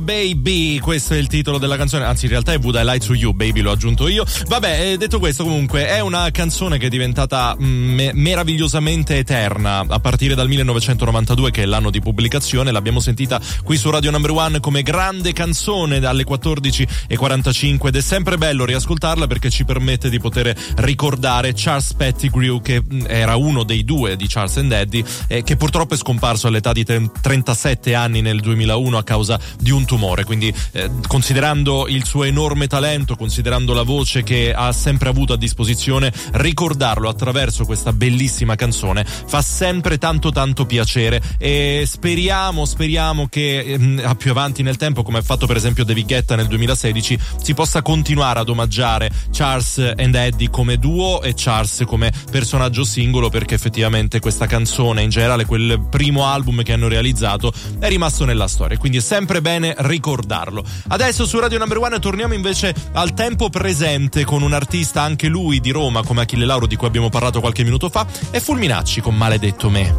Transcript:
Baby, questo è il titolo della canzone, anzi in realtà è Would I Lie to You, Baby l'ho aggiunto io. Vabbè, detto questo, comunque è una canzone che è diventata meravigliosamente eterna a partire dal 1992, che è l'anno di pubblicazione. L'abbiamo sentita qui su Radio Number One come grande canzone dalle 14:45 ed è sempre bello riascoltarla perché ci permette di poter ricordare Charles Pettigrew, che era uno dei due di Charles and Eddie, che purtroppo è scomparso all'età di 37 anni nel 2001 a causa di un tumore. Quindi considerando il suo enorme talento, considerando la voce che ha sempre avuto a disposizione, ricordarlo attraverso questa bellissima canzone fa sempre tanto piacere, e speriamo che più avanti nel tempo, come ha fatto per esempio David Guetta nel 2016, si possa continuare ad omaggiare Charles and Eddie come duo e Charles come personaggio singolo, perché effettivamente questa canzone, in generale quel primo album che hanno realizzato, è rimasto nella storia, quindi è sempre bene ricordarlo. Adesso su Radio Number One torniamo invece al tempo presente con un artista anche lui di Roma come Achille Lauro, di cui abbiamo parlato qualche minuto fa, e Fulminacci con Maledetto Me.